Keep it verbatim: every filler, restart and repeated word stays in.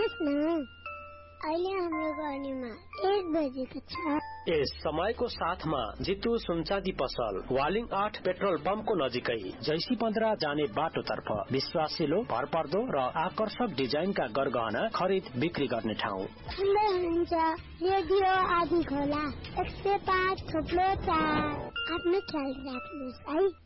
सुन्नुहोस् न, अहिले हाम्रो गर्नेमा एक बजेको छ। यस समयको साथमा जितु सुनचाँदी पसल वालिङ आठ पेट्रोल पम्पको नजिकै जैसी पन्ध्र जाने बाटोतर्फ विश्वासिलो, भरपर्दो र आकर्षक डिजाइनका गरगहना खरिद बिक्री गर्ने ठाउँ। सुन्दै हुनुहुन्छ रेडियो आदि खोला एक सय पाँच थोप्लो चार। आफ्नो ख्याल राख्नुहोस् है।